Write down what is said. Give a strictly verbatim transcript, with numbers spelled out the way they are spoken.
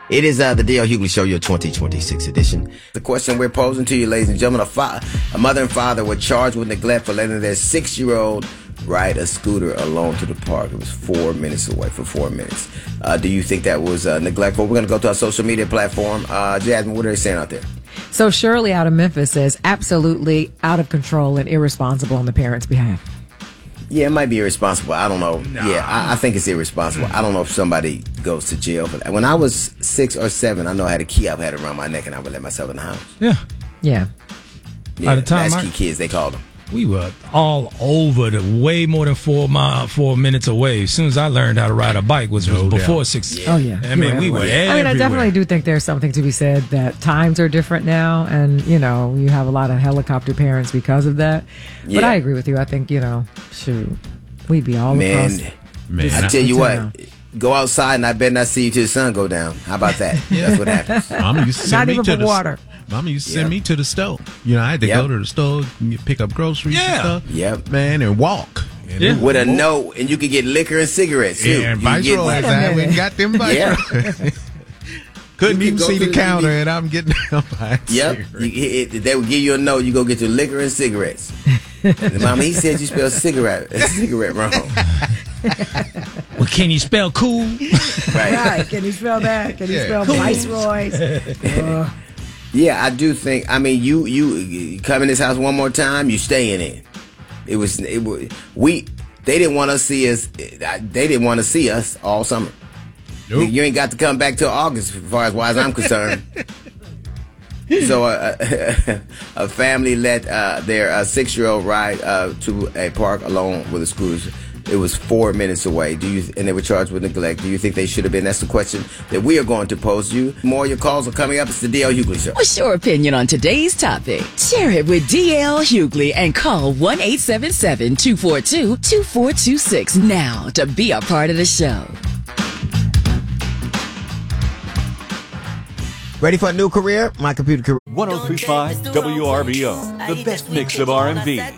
It is uh, the D L Hughley Show, your twenty twenty-six edition. The question we're posing to you, ladies and gentlemen, a, fa- a mother and father were charged with neglect for letting their six-year-old ride a scooter alone to the park. It was four minutes away for four minutes. Uh, do you think that was uh, neglectful? We're going to go to our social media platform. Uh, Jasmine, what are they saying out there? So Shirley out of Memphis says absolutely out of control and irresponsible on the parents' behalf. Yeah, it might be irresponsible. I don't know. Nah. Yeah, I, I think it's irresponsible. I don't know if somebody goes to jail for that. When I was six or seven, I know I had a key. I had it around my neck, and I would let myself in the house. Yeah. Yeah. Yeah, By the time latchkey I, kids, they called them. We were all over the way more than four mile, four minutes away. As soon as I learned how to ride a bike was, was no before doubt. six. Yeah. Oh, yeah. I mean, we were everywhere. I mean, I definitely do think there's something to be said that times are different now. And, you know, you have a lot of helicopter parents because of that. Yeah. But I agree with you. I think, you know, shoot, we'd be all Man, across. Man, I tell you what, go outside and I bet not see you till the sun go down. How about that? Yeah. That's what happens. Mama used to send Not me even to for the water. Mama used to send Yep. me to the store. You know, I had to Yep. go to the store, pick up groceries Yeah. and stuff. Yep. Man, and walk. And Yeah. it- With a note, and you could get liquor and cigarettes, too. Yeah, and You could get- Viceroy's. I went and got them Yeah. Viceroys. Couldn't You even could go see to the the- counter, and I'm getting down by a Yep. cigarette. You, it, they would give you a note. You go get your liquor and cigarettes. And Mama, he said you spelled cigarette, cigarette wrong. Well, can you spell cool? Right. Right. Can you spell that? Can you Yeah. spell Viceroys? Uh, Yeah, I do think. I mean, you you, you come in this house one more time, you staying in. It was it was we. They didn't want us see us. They didn't want to see us all summer. Nope. You ain't got to come back till August, as far as why I'm concerned. So uh, a family let uh, their uh, six-year-old ride uh, to a park alone with a scooter. It was four minutes away. Do you? And they were charged with neglect. Do you think they should have been? That's the question that we are going to pose to you. More of your calls are coming up. It's the D L Hughley Show. What's your opinion on today's topic? Share it with D L Hughley and call one eight seven seven, two four two, two four two six now to be a part of the show. Ready for a new career? My computer career. one oh three point five W R B O, the best mix of R and B.